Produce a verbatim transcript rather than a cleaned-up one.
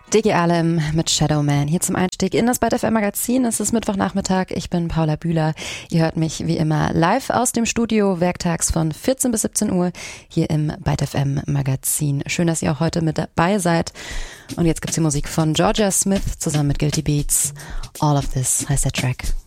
Diggy Alem mit Shadow Man. Hier zum Einstieg in das Byte F M Magazin. Es ist Mittwochnachmittag. Ich bin Paula Bühler. Ihr hört mich wie immer live aus dem Studio, werktags von vierzehn bis siebzehn Uhr hier im Byte F M Magazin. Schön, dass ihr auch heute mit dabei seid. Und jetzt gibt's die Musik von Georgia Smith zusammen mit Guilty Beats. All of This heißt der Track.